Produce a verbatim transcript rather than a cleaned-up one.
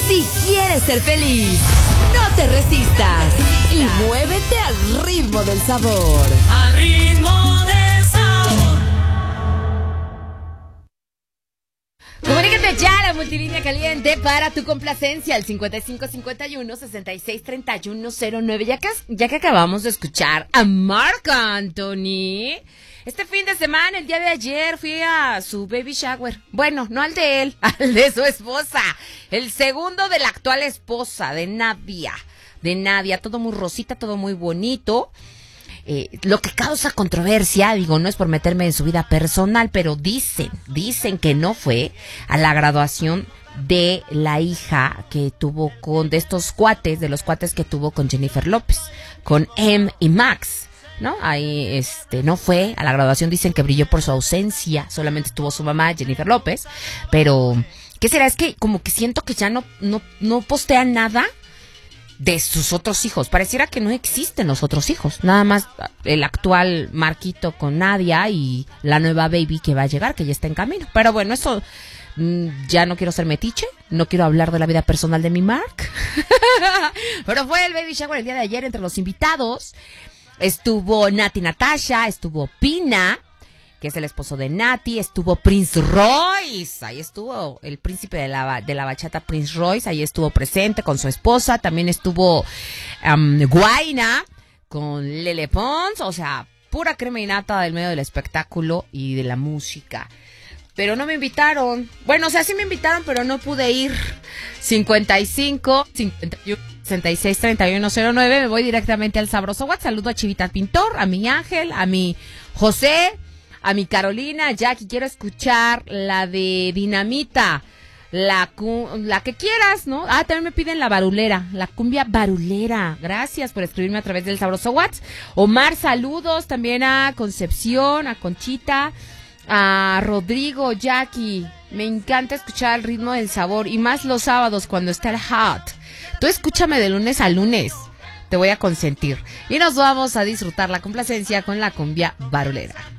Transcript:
Si quieres ser feliz, no te resistas y muévete al ritmo del sabor. Al ritmo del sabor. Comunícate ya a la multilínea caliente para tu complacencia al cincuenta y cinco cincuenta y uno sesenta y seis treinta y uno cero nueve. Ya que, ya que acabamos de escuchar a Marc Anthony, este fin de semana, el día de ayer, fui a su baby shower. Bueno, no al de él, al de su esposa. El segundo de la actual esposa, de Nadia. De Nadia, todo muy rosita, todo muy bonito. Eh, lo que causa controversia, digo, no es por meterme en su vida personal, pero dicen, dicen que no fue a la graduación de la hija que tuvo con, de estos cuates, de los cuates que tuvo con Jennifer López, con Em y Max, ¿no? Ahí, este, no fue a la graduación, dicen que brilló por su ausencia, solamente estuvo su mamá, Jennifer López, pero, ¿qué será? Es que como que siento que ya no, no, no postean nada de sus otros hijos. Pareciera que no existen los otros hijos. Nada más el actual Marquito con Nadia y la nueva baby que va a llegar, que ya está en camino. Pero bueno, eso mmm, ya no quiero ser metiche. No quiero hablar de la vida personal de mi Marc. Pero fue el baby shower el día de ayer. Entre los invitados estuvo Nati Natasha, estuvo Pina, que es el esposo de Nati, estuvo Prince Royce, ahí estuvo el príncipe de la, de la bachata Prince Royce, ahí estuvo presente con su esposa, también estuvo um, Guaina con Lele Pons, o sea, pura crema y nata del medio del espectáculo y de la música. Pero no me invitaron, bueno, o sea, sí me invitaron, pero no pude ir. cincuenta y cinco, cincuenta y uno, sesenta y seis, treinta y uno cero nueve, me voy directamente al Sabroso WhatsApp. Saludo a Chivita Pintor, a mi Ángel, a mi José, a mi Carolina, Jackie, quiero escuchar la de Dinamita, la, la que quieras, ¿no? Ah, también me piden la barulera, la cumbia barulera. Gracias por escribirme a través del Sabroso WhatsApp. Omar, saludos también a Concepción, a Conchita, a Rodrigo, Jackie. Me encanta escuchar el ritmo del sabor y más los sábados cuando está el hot. Tú escúchame de lunes a lunes. Te voy a consentir. Y nos vamos a disfrutar la complacencia con la cumbia barulera.